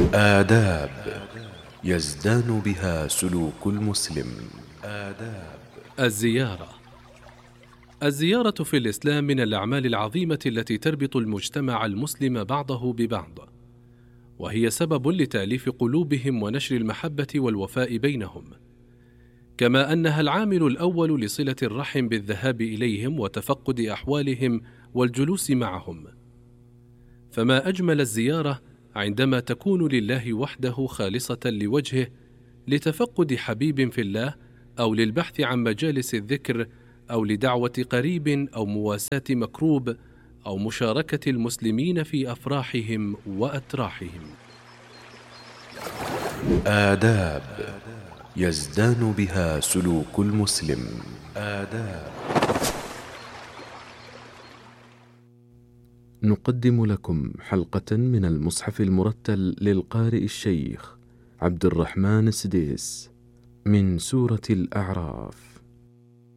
آداب يزدان بها سلوك المسلم. الزيارة في الإسلام من الأعمال العظيمة التي تربط المجتمع المسلم بعضه ببعض، وهي سبب لتأليف قلوبهم ونشر المحبة والوفاء بينهم، كما أنها العامل الأول لصلة الرحم بالذهاب إليهم وتفقد أحوالهم والجلوس معهم. فما أجمل الزيارة عندما تكون لله وحده خالصة لوجهه، لتفقد حبيب في الله، أو للبحث عن مجالس الذكر، أو لدعوة قريب، أو مواساة مكروب، أو مشاركة المسلمين في أفراحهم وأتراحهم. آداب يزدان بها سلوك المسلم. نقدم لكم حلقة من المصحف المرتل للقارئ الشيخ عبد الرحمن السديس من سورة الأعراف.